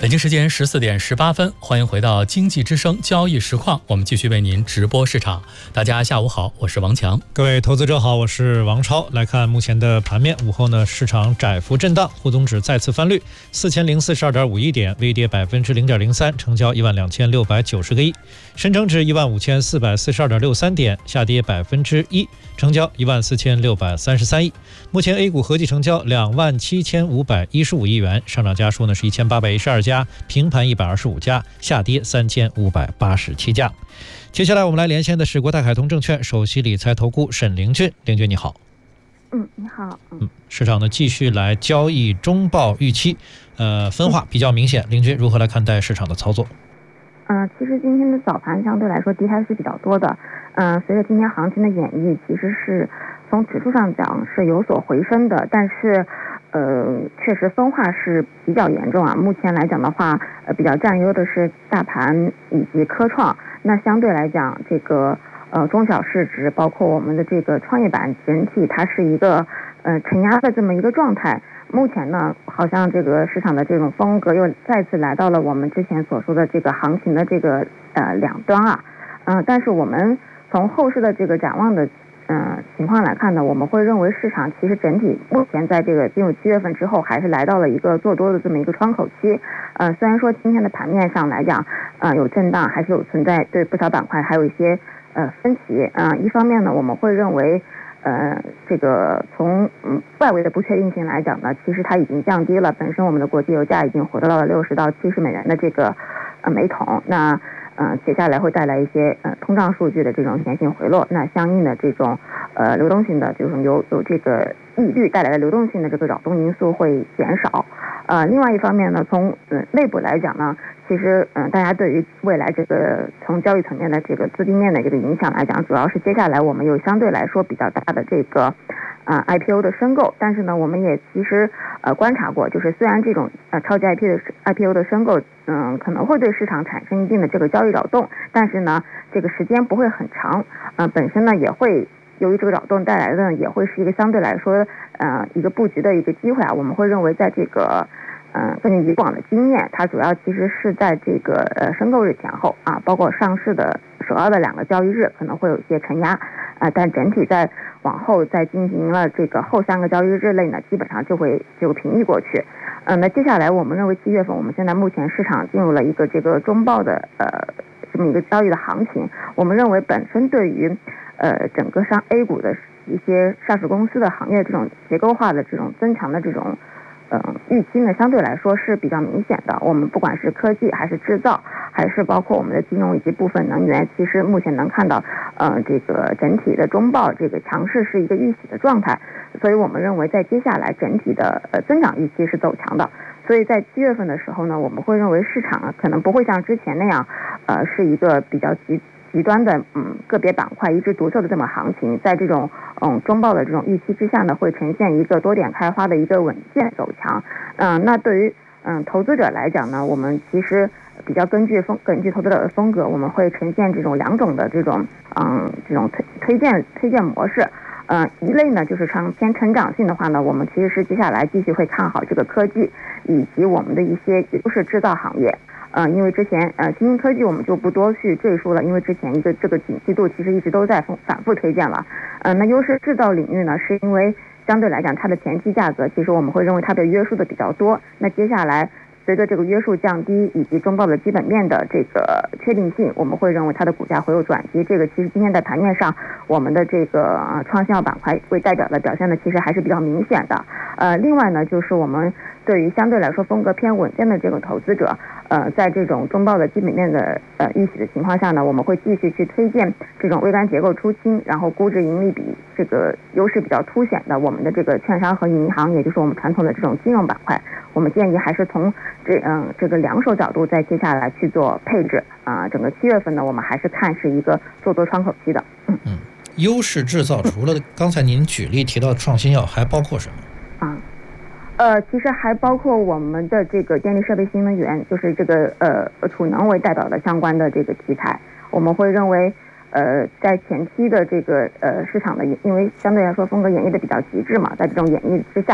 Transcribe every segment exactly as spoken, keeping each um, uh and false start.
北京时间十四点十八分，欢迎回到经济之声交易实况，我们继续为您直播市场。大家下午好，我是王强。 各位投资者好，我是王超。来看目前的盘面，午后呢，市场窄幅震荡，沪综指再次翻绿，四千零四十二点五一点，微跌百分之零点零三，成交一万两千六百九十个亿。深成指一万五千四百四十二点六三点，下跌百分之一，成交一万四千六百三十三亿。目前 A 股合计成交两万七千五百一十五亿元，上涨家数呢是一千八百一十二家，平盘一百二十五家，下跌三千五百八十七家。接下来我们来连线的是国泰海通证券首席理财投顾沈凌俊，凌俊你好。 嗯，你好。 嗯，市场呢继续来交易中报预期，呃，分化比较明显。凌俊如何来看待市场的操作？ 嗯、呃，其实今天的早盘相对来说跌还是比较多的。嗯、呃，随着今天行情的演绎，其实是从指数上讲是有所回升的，但是呃，确实分化是比较严重啊。目前来讲的话，呃，比较占优的是大盘以及科创。那相对来讲，这个呃中小市值，包括我们的这个创业板，整体它是一个呃承压的这么一个状态。目前呢，好像这个市场的这种风格又再次来到了我们之前所说的这个行情的这个呃两端啊。嗯、呃，但是我们从后市的这个展望的嗯、呃、情况来看呢，我们会认为市场其实整体目前在这个进入七月份之后，还是来到了一个做多的这么一个窗口期。呃，虽然说今天的盘面上来讲，呃有震荡，还是有存在对不少板块还有一些呃分歧。嗯、呃，一方面呢，我们会认为。呃，这个从嗯外围的不确定性来讲呢，其实它已经降低了。本身我们的国际油价已经回到了六十到七十美元的这个呃每桶。那呃接下来会带来一些呃通胀数据的这种显性回落，那相应的这种呃流动性的这种有有这个利率带来的流动性的这个扰动因素会减少。呃，另外一方面呢，从呃内部来讲呢，其实嗯、呃、大家对于未来这个从交易层面的这个资金面的这个影响来讲，主要是接下来我们有相对来说比较大的这个呃 I P O 的申购，但是呢，我们也其实呃观察过，就是虽然这种呃超级 I P 的 I P O 的申购，嗯、呃、可能会对市场产生一定的这个交易扰动，但是呢，这个时间不会很长，呃本身呢也会。由于这个扰动带来的也会是一个相对来说，呃，一个布局的一个机会啊。我们会认为，在这个，呃，根据以往的经验，它主要其实是在这个呃申购日前后啊，包括上市的首要的两个交易日可能会有一些承压，啊、呃，但整体在往后再进行了这个后三个交易日内呢，基本上就会就平抑过去。嗯、呃，那接下来我们认为七月份，我们现在目前市场进入了一个这个中报的呃这么一个交易的行情，我们认为本身对于呃，整个上 A 股的一些上市公司的行业这种结构化的这种增强的这种，嗯、呃，预期呢，相对来说是比较明显的。我们不管是科技还是制造，还是包括我们的金融以及部分能源，其实目前能看到，呃，这个整体的中报这个强势是一个预喜的状态。所以我们认为在接下来整体的呃增长预期是走强的。所以在七月份的时候呢，我们会认为市场啊可能不会像之前那样，呃，是一个比较极。极端的嗯个别板块一枝独秀的这么行情，在这种嗯中报的这种预期之下呢，会呈现一个多点开花的一个稳健走强。嗯，那对于嗯投资者来讲呢，我们其实比较根据风根据投资者的风格，我们会呈现这种两种的这种嗯这种推推荐推荐模式。嗯，一类呢就是长偏成长性的话呢，我们其实是接下来继续会看好这个科技以及我们的一些优势制造行业。嗯，因为之前呃新兴科技我们就不多去赘述了，因为之前一个这个景气度其实一直都在反复推荐了。嗯、呃，那优势制造领域呢，是因为相对来讲它的前期价格，其实我们会认为它被约束的比较多。那接下来随着这个约束降低，以及中报的基本面的这个确定性，我们会认为它的股价会有转机。这个其实今天在盘面上，我们的这个、呃、创新药板块为代表的表现呢，其实还是比较明显的。呃，另外呢，就是我们对于相对来说风格偏稳健的这个投资者，呃，在这种中报的基本面的呃预期的情况下呢，我们会继续去推荐这种微观结构出清，然后估值盈利比这个优势比较凸显的我们的这个券商和银行，也就是我们传统的这种金融板块。我们建议还是从这嗯这个两手角度在接下来去做配置啊、呃。整个七月份呢，我们还是看是一个做多窗口期的。嗯嗯，优势制造除了刚才您举例提到的创新药，还包括什么？ 啊、嗯，呃，其实还包括我们的这个电力设备新能源，就是这个呃储能为代表的相关的这个题材，我们会认为。呃，在前期的这个呃市场的，因为相对来说风格演绎的比较极致嘛，在这种演绎之下，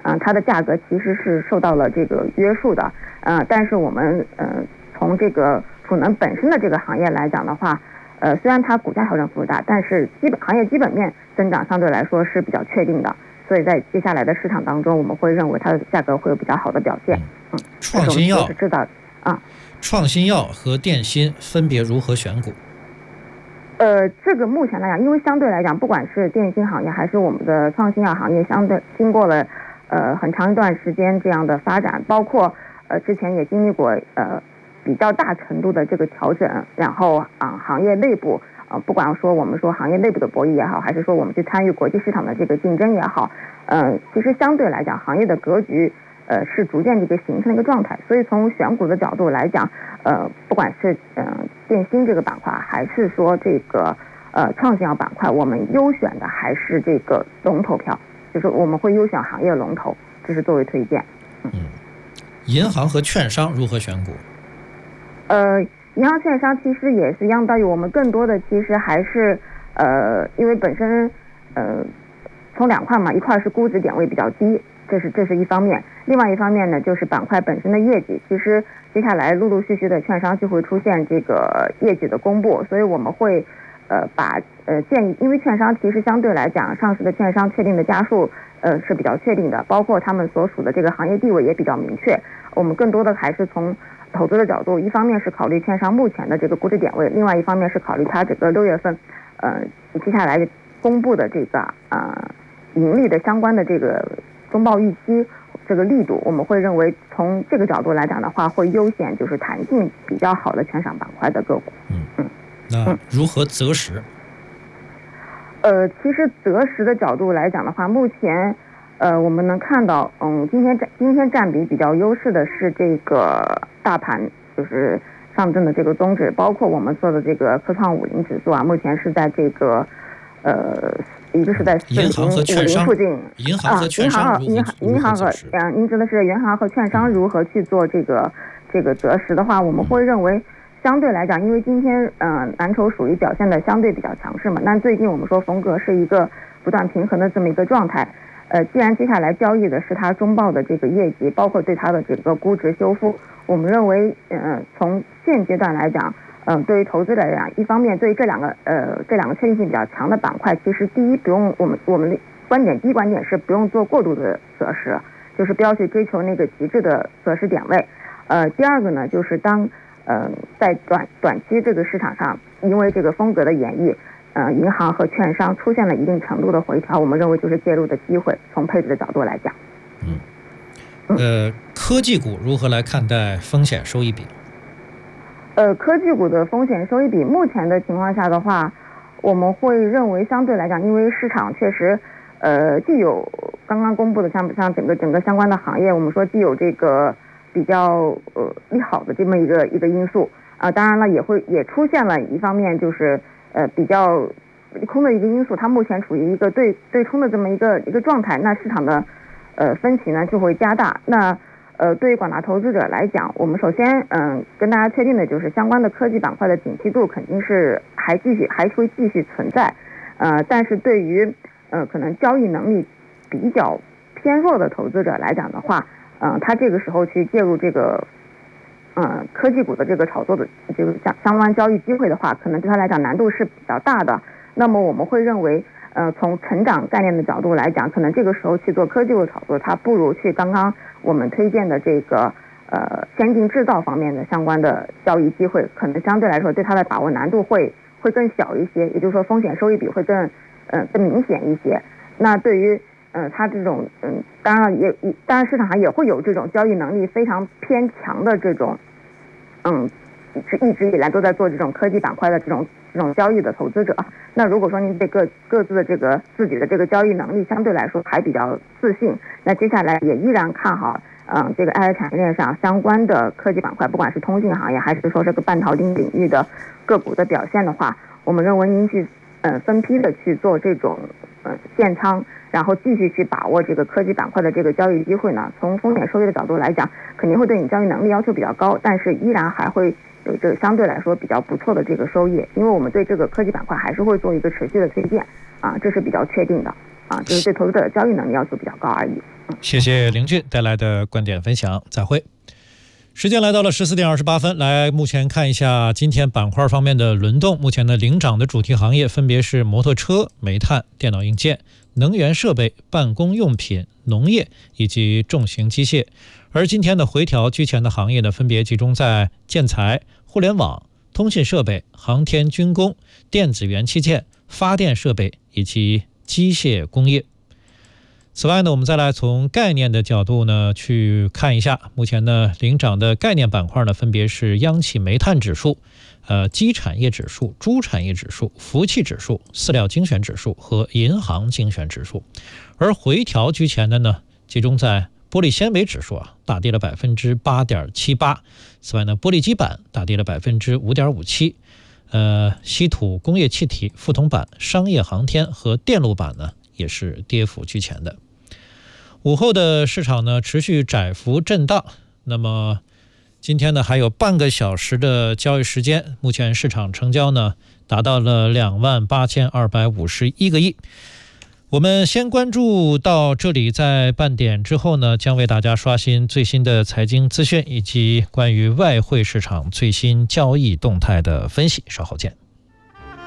嗯、呃，它的价格其实是受到了这个约束的，呃，但是我们呃从这个储能本身的这个行业来讲的话，呃，虽然它股价调整幅度大，但是基本行业基本面增长相对来说是比较确定的，所以在接下来的市场当中，我们会认为它的价格会有比较好的表现。嗯， 创新药是知道啊， 创新药和电芯分别如何选股？ 呃，这个目前来讲，因为相对来讲，不管是电信行业还是我们的创新药行业，相对经过了呃很长一段时间这样的发展，包括呃之前也经历过呃比较大程度的这个调整，然后啊、呃、行业内部呃不管说我们说行业内部的博弈也好，还是说我们去参与国际市场的这个竞争也好，呃其实相对来讲，行业的格局呃是逐渐的一个形成的一个状态，所以从选股的角度来讲，呃不管是嗯、呃、电芯这个板块，还是说这个呃创新药板块，我们优选的还是这个龙头票，就是我们会优选行业龙头，这是作为推荐。 嗯，银行和券商如何选股？ 呃，银行券商其实也是相当于我们更多的其实还是呃，因为本身呃从两块嘛，一块是估值点位比较低，这是这是一方面，另外一方面呢就是板块本身的业绩，其实接下来陆陆续续的券商就会出现这个业绩的公布，所以我们会呃把呃建议，因为券商其实相对来讲，上市的券商确定的家数呃是比较确定的，包括他们所属的这个行业地位也比较明确，我们更多的还是从投资的角度，一方面是考虑券商目前的这个估值点位，另外一方面是考虑它整个六月份呃接下来公布的这个呃盈利的相关的这个中报预期这个力度，我们会认为从这个角度来讲的话，会优先就是弹性比较好的券商板块的个股。 嗯嗯，那如何择时？ 呃，其实择时的角度来讲的话，目前呃我们能看到，嗯，今天占今天占比比较优势的是这个大盘，就是上证的这个综指，包括我们做的这个科创五零指数啊，目前是在这个呃。一个是在四零五零附近， 银行和券商啊，银行银行和嗯，您指的是银行和券商如何去做这个这个择时的话，我们会认为相对来讲，因为今天嗯、呃、蓝筹属于表现的相对比较强势嘛，那最近我们说风格是一个不断平衡的这么一个状态，呃，既然接下来交易的是它中报的这个业绩，包括对它的整个估值修复，我们认为嗯、呃、从现阶段来讲。嗯，对于投资者来讲，一方面对于这两个呃这两个确定性比较强的板块，其实第一不用我们我们的观点，第一观点是不用做过度的择时，就是不要去追求那个极致的择时点位。呃，第二个呢，就是当呃在短短期这个市场上，因为这个风格的演绎，呃，银行和券商出现了一定程度的回调，我们认为就是介入的机会。从配置的角度来讲， 嗯，呃，科技股如何来看待风险收益比？ 呃，科技股的风险收益比，目前的情况下的话，我们会认为相对来讲，因为市场确实，呃，既有刚刚公布的像像整个整个相关的行业，我们说既有这个比较呃利好的这么一个一个因素啊、呃，当然了，也会也出现了一方面就是呃比较利空的一个因素，它目前处于一个对对冲的这么一个一个状态，那市场的呃分歧呢就会加大。那呃，对于广大投资者来讲，我们首先嗯、呃、跟大家确定的就是相关的科技板块的景气度肯定是还继续还会继续存在，呃，但是对于呃可能交易能力比较偏弱的投资者来讲的话，嗯、呃，他这个时候去介入这个嗯、呃、科技股的这个炒作的这个相相关交易机会的话，可能对他来讲难度是比较大的。那么我们会认为。呃，从成长概念的角度来讲，可能这个时候去做科技股炒作，它不如去刚刚我们推荐的这个呃先进制造方面的相关的交易机会，可能相对来说对它的把握难度会会更小一些，也就是说风险收益比会更呃更明显一些。那对于呃它这种嗯，当然也当然市场上也会有这种交易能力非常偏强的这种嗯。是一直以来都在做这种科技板块的这种这种交易的投资者，那如果说您对各各自的这个自己的这个交易能力相对来说还比较自信，那接下来也依然看好，嗯，这个 A I 产业链上相关的科技板块，不管是通信行业还是说这个半导体领域的个股的表现的话，我们认为您去呃分批的去做这种呃建仓，然后继续去把握这个科技板块的这个交易机会呢，从风险收益的角度来讲，肯定会对你交易能力要求比较高，但是依然还会有这个相对来说比较不错的这个收益，因为我们对这个科技板块还是会做一个持续的推荐啊，这是比较确定的。 啊，就是对投资者的交易能力要求比较高而已。 嗯、谢谢凌俊带来的观点分享，再会。时间来到了十四点二十八分，来目前看一下今天板块方面的轮动。目前的领涨的主题行业分别是摩托车、煤炭、电脑硬件、能源设备、办公用品、农业以及重型机械。而今天的回调居前的行业呢，分别集中在建材、互联网、通信设备、航天军工、电子元器件、发电设备以及机械工业。此外呢，我们再来从概念的角度呢去看一下，目前呢领涨的概念板块呢分别是央企煤炭指数、呃基产业指数、猪产业指数、服务器指数、饲料精选指数和银行精选指数。而回调居前的呢，集中在玻璃纤维指数啊，大跌了百分之八点七八。此外呢，玻璃基板大跌了百分之五点五七。呃，稀土工业气体、覆铜板、商业航天和电路板呢，也是跌幅居前的。午后的市场呢持续窄幅震荡，那么今天呢还有半个小时的交易时间，目前市场成交呢达到了两万八千二百五十一个亿。我们先关注到这里，在半点之后呢，将为大家刷新最新的财经资讯以及关于外汇市场最新交易动态的分析，稍后见。